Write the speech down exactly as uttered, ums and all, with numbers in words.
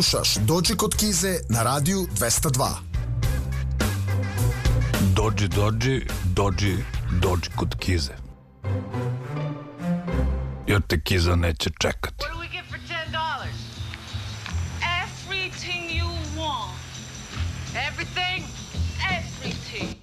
Slušaš Dođi kod Kize na radiju dvesta dva. Dođi, dođi, dođi, dođi kod Kize. Jer te Kiza neće čekati. What do we get for ten dollars? Everything you want. Everything? Everything.